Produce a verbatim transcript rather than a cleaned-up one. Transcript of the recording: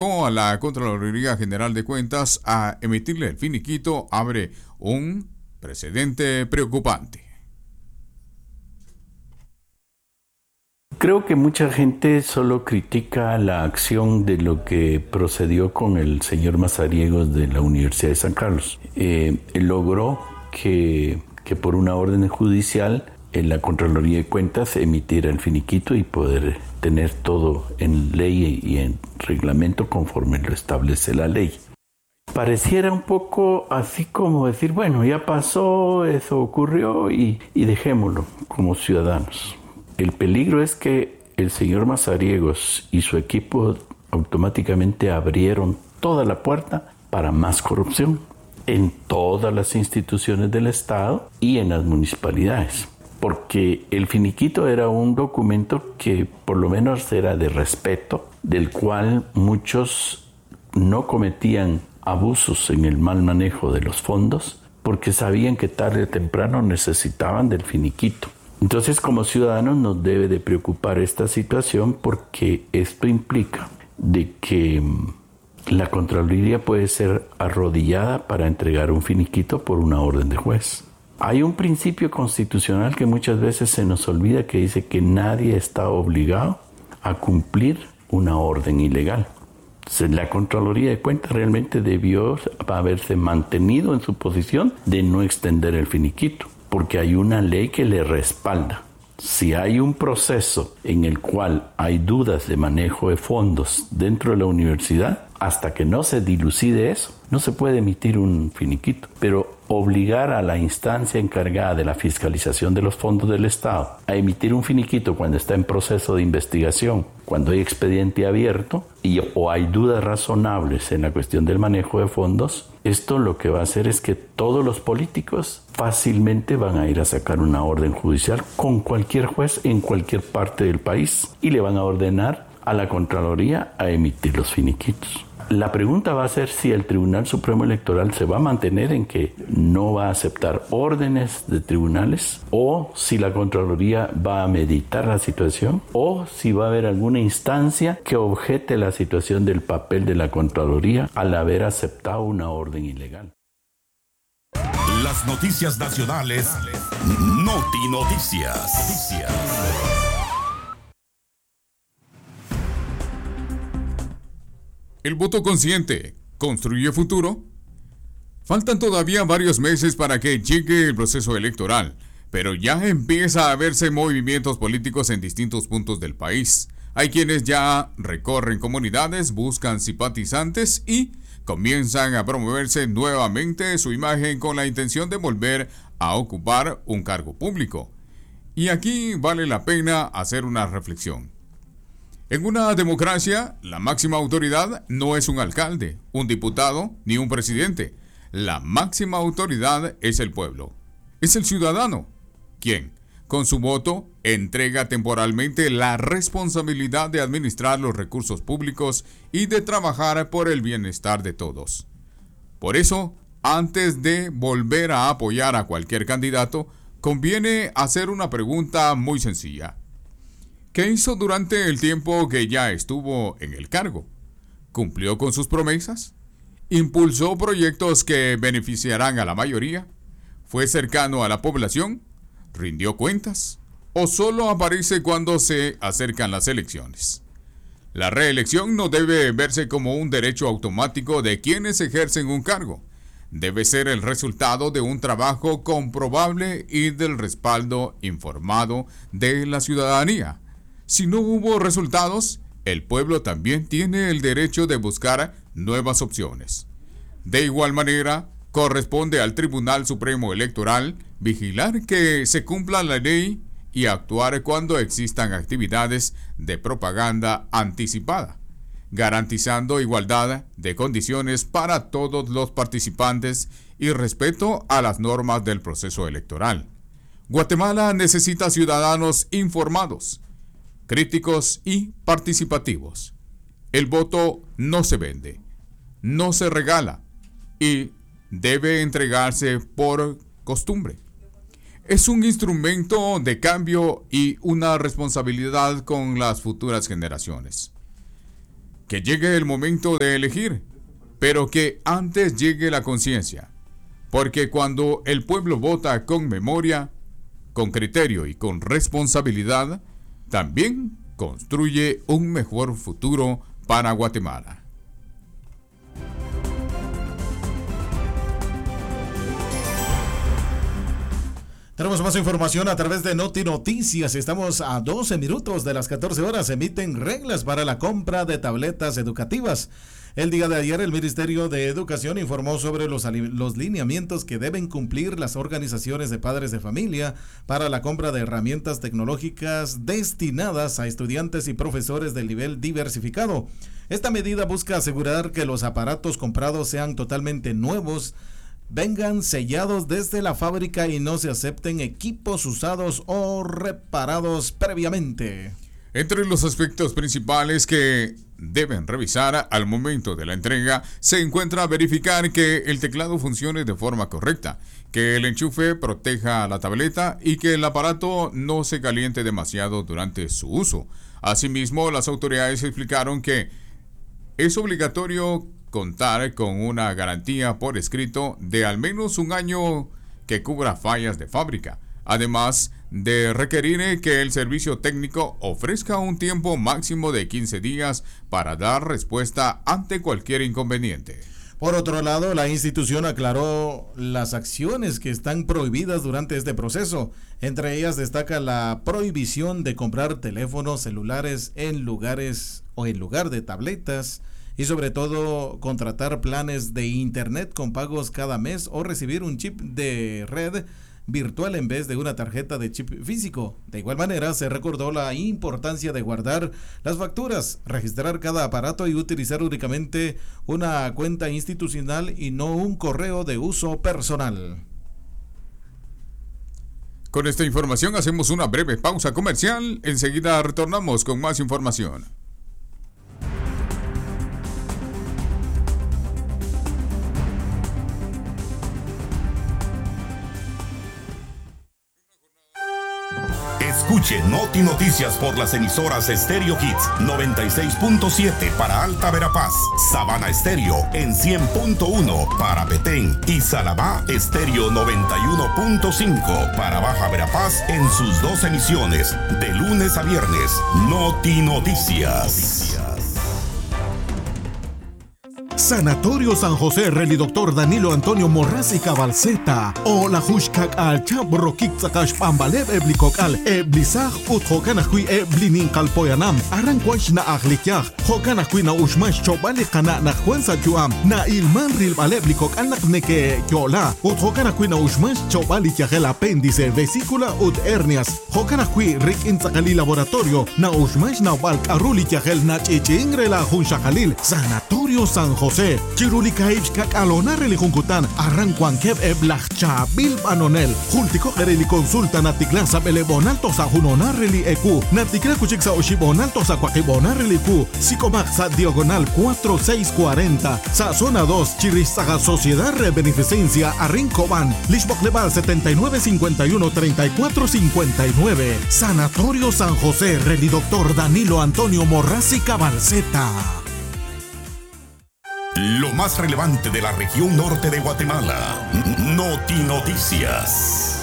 obligó a la Contraloría General de Cuentas a emitirle el finiquito abre un precedente preocupante. Creo que mucha gente solo critica la acción de lo que procedió con el señor Mazariegos de la Universidad de San Carlos. Eh, él logró que, que por una orden judicial en la Contraloría de Cuentas emitiera el finiquito y poder tener todo en ley y en reglamento conforme lo establece la ley. Pareciera un poco así como decir, bueno, ya pasó, eso ocurrió y, y dejémoslo como ciudadanos. El peligro es que el señor Mazariegos y su equipo automáticamente abrieron toda la puerta para más corrupción en todas las instituciones del Estado y en las municipalidades. Porque el finiquito era un documento que por lo menos era de respeto, del cual muchos no cometían abusos en el mal manejo de los fondos, porque sabían que tarde o temprano necesitaban del finiquito. Entonces, como ciudadanos nos debe de preocupar esta situación porque esto implica de que la Contraloría puede ser arrodillada para entregar un finiquito por una orden de juez. Hay un principio constitucional que muchas veces se nos olvida que dice que nadie está obligado a cumplir una orden ilegal. Entonces, la Contraloría de Cuentas realmente debió haberse mantenido en su posición de no extender el finiquito, porque hay una ley que le respalda. Si hay un proceso en el cual hay dudas de manejo de fondos dentro de la universidad, hasta que no se dilucide eso, no se puede emitir un finiquito. Pero obligar a la instancia encargada de la fiscalización de los fondos del Estado a emitir un finiquito cuando está en proceso de investigación, cuando hay expediente abierto y, o hay dudas razonables en la cuestión del manejo de fondos, esto lo que va a hacer es que todos los políticos fácilmente van a ir a sacar una orden judicial con cualquier juez en cualquier parte del país y le van a ordenar a la Contraloría a emitir los finiquitos. La pregunta va a ser si el Tribunal Supremo Electoral se va a mantener en que no va a aceptar órdenes de tribunales, o si la Contraloría va a meditar la situación, o si va a haber alguna instancia que objete la situación del papel de la Contraloría al haber aceptado una orden ilegal. Las noticias nacionales, Noti Noticias. El voto consciente construye futuro. Faltan todavía varios meses para que llegue el proceso electoral, pero ya empieza a verse movimientos políticos en distintos puntos del país. Hay quienes ya recorren comunidades, buscan simpatizantes y comienzan a promoverse nuevamente su imagen con la intención de volver a ocupar un cargo público. Y aquí vale la pena hacer una reflexión. En una democracia, la máxima autoridad no es un alcalde, un diputado ni un presidente. La máxima autoridad es el pueblo. Es el ciudadano, quien, con su voto, entrega temporalmente la responsabilidad de administrar los recursos públicos y de trabajar por el bienestar de todos. Por eso, antes de volver a apoyar a cualquier candidato, conviene hacer una pregunta muy sencilla. ¿Qué hizo durante el tiempo que ya estuvo en el cargo? ¿Cumplió con sus promesas? ¿Impulsó proyectos que beneficiarán a la mayoría? ¿Fue cercano a la población? ¿Rindió cuentas? ¿O solo aparece cuando se acercan las elecciones? La reelección no debe verse como un derecho automático de quienes ejercen un cargo. Debe ser el resultado de un trabajo comprobable y del respaldo informado de la ciudadanía. Si no hubo resultados, el pueblo también tiene el derecho de buscar nuevas opciones. De igual manera, corresponde al Tribunal Supremo Electoral vigilar que se cumpla la ley y actuar cuando existan actividades de propaganda anticipada, garantizando igualdad de condiciones para todos los participantes y respeto a las normas del proceso electoral. Guatemala necesita ciudadanos informados, críticos y participativos. El voto no se vende, no se regala y debe entregarse por costumbre. Es un instrumento de cambio y una responsabilidad con las futuras generaciones. que llegue el momento de elegir, pero que antes llegue la conciencia. Porque cuando el pueblo vota con memoria, con criterio y con responsabilidad, también construye un mejor futuro para Guatemala. Tenemos más información a través de Noti Noticias. Estamos a doce minutos de las catorce horas. Se emiten reglas para la compra de tabletas educativas. El día de ayer, el Ministerio de Educación informó sobre los, los lineamientos que deben cumplir las organizaciones de padres de familia para la compra de herramientas tecnológicas destinadas a estudiantes y profesores del nivel diversificado. Esta medida busca asegurar que los aparatos comprados sean totalmente nuevos, vengan sellados desde la fábrica y no se acepten equipos usados o reparados previamente. Entre los aspectos principales que deben revisar al momento de la entrega se encuentra verificar que el teclado funcione de forma correcta, que el enchufe proteja la tableta y que el aparato no se caliente demasiado durante su uso. Asimismo, las autoridades explicaron que es obligatorio contar con una garantía por escrito de al menos un año que cubra fallas de fábrica, además de requerir que el servicio técnico ofrezca un tiempo máximo de quince días para dar respuesta ante cualquier inconveniente. Por otro lado, la institución aclaró las acciones que están prohibidas durante este proceso. Entre ellas destaca la prohibición de comprar teléfonos celulares en lugares o en lugar de tabletas, y sobre todo contratar planes de internet con pagos cada mes o recibir un chip de red virtual en vez de una tarjeta de chip físico. De igual manera, se recordó la importancia de guardar las facturas, registrar cada aparato y utilizar únicamente una cuenta institucional y no un correo de uso personal. Con esta información hacemos una breve pausa comercial. Enseguida retornamos con más información. Escuche Noti Noticias por las emisoras Stereo Hits noventa y seis punto siete para Alta Verapaz, Sabana Estéreo en cien punto uno para Petén y Salamá Estéreo noventa y uno punto cinco para Baja Verapaz en sus dos emisiones de lunes a viernes. Noti Noticias. Sanatorio San José, Reli Doctor Danilo Antonio Morraz y Cabalceta. O la Hushkak al Chabro Kixakash Pambalev Eblikokal, Eblizaj Ut Hokanahui Eblinin Kalpoyanam, Aranquash na Aglikyaj, Hokanahui na Ushmash Chobali Kana na Juanza Juam, na Ilman Ril Baleblikok Alnakneke Yola, Ut Hokanahui na Ushmash Chobali Yagel Apéndice, Vesícula Ut Hernias, Hokanahui Rik Inzakali Laboratorio, na Ushmash na Balk Aruli Yagel na Chichingre la Hunshakalil, Sanatorio San José. Chiruli Kaibs Kak Alona Reli Juncutan, Arranquan Kev Eblachcha Bil Banonel, Jultico Reli Consulta Naticlanza Belebonal Tosa Junona Reli Ecu, Naticla Cuchixa Oshibonal Tosa Quaquibonal Reli Q, Psicomaxa Diagonal cuatro seis cuarenta, Sa Zona dos, Chirizaga Sociedad de Beneficencia Arrincoban, Lishbok Leval setenta y nueve cincuenta y uno treinta y cuatro cincuenta y nueve, Sanatorio San José, Reli Doctor Danilo Antonio Morraz y Cabalceta. Lo más relevante de la región norte de Guatemala. Noti Noticias.